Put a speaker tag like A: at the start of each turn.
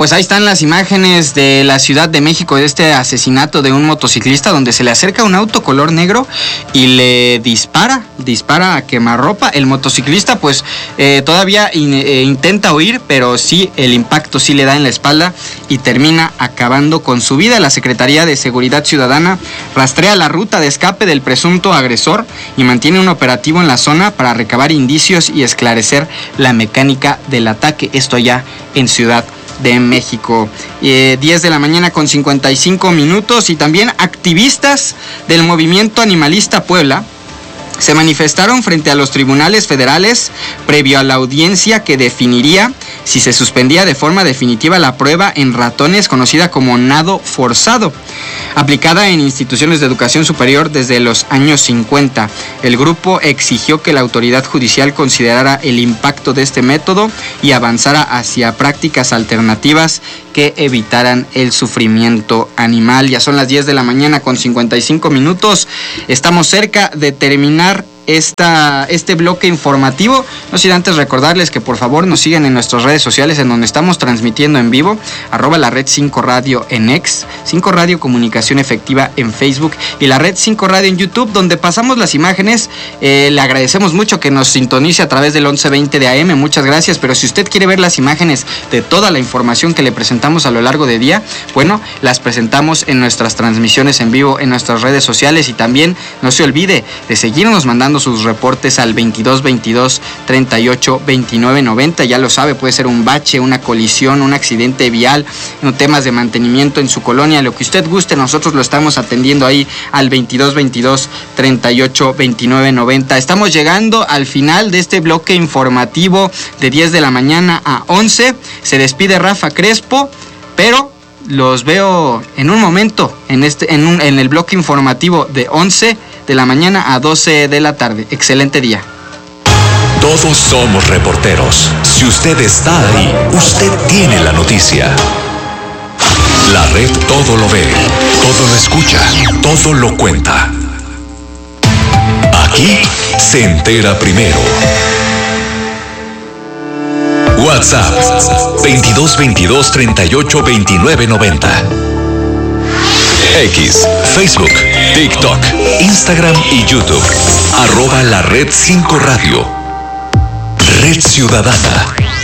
A: pues ahí están las imágenes de la Ciudad de México de este asesinato de un motociclista, donde se le acerca un auto color negro y le dispara a quemarropa. El motociclista pues todavía intenta huir, pero sí, el impacto sí le da en la espalda y termina acabando con su vida. La Secretaría de Seguridad Ciudadana rastrea la ruta de escape del presunto agresor y mantiene un operativo en la zona para recabar indicios y esclarecer la mecánica del ataque. Esto ya en Ciudad de México. 10 de la mañana con 55 minutos y también activistas del Movimiento Animalista Puebla se manifestaron frente a los tribunales federales previo a la audiencia que definiría si se suspendía de forma definitiva la prueba en ratones conocida como nado forzado, aplicada en instituciones de educación superior desde los años 50. El grupo exigió que la autoridad judicial considerara el impacto de este método y avanzara hacia prácticas alternativas que evitaran el sufrimiento animal. Ya son las 10 de la mañana con 55 minutos. Estamos cerca de terminar este bloque informativo. No sin antes recordarles que por favor nos sigan en nuestras redes sociales, en donde estamos transmitiendo en vivo, @la red 5 Radio en X, 5 Radio Comunicación Efectiva en Facebook y la red 5 Radio en YouTube, donde pasamos las imágenes. Le agradecemos mucho que nos sintonice a través del 1120 de AM, muchas gracias. Pero si usted quiere ver las imágenes de toda la información que le presentamos a lo largo del día, bueno, las presentamos en nuestras transmisiones en vivo en nuestras redes sociales. Y también no se olvide de seguirnos mandando sus reportes al 2222 38 29 90. Ya lo sabe, puede ser un bache, una colisión, un accidente vial, temas de mantenimiento en su colonia, lo que usted guste, nosotros lo estamos atendiendo ahí al 2222 38 29 90. Estamos llegando al final de este bloque informativo de 10 de la mañana a 11. Se despide Rafa Crespo, pero los veo en un momento en el bloque informativo de 11 de la mañana a 12 de la tarde. Excelente día.
B: Todos somos reporteros. Si usted está ahí, usted tiene la noticia. La red todo lo ve, todo lo escucha, todo lo cuenta. Aquí se entera primero. WhatsApp 2222 38 29 90. X, Facebook, TikTok, Instagram y YouTube. @la red 5 Radio. Red Ciudadana.